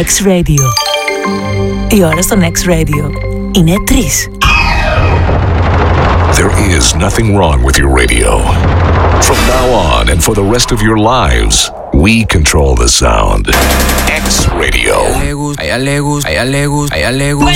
X-Radio. Η ώρα στον X-Radio είναι 3. There is nothing wrong with your radio. From now on and for the rest of your lives, we control the sound. X-Radio.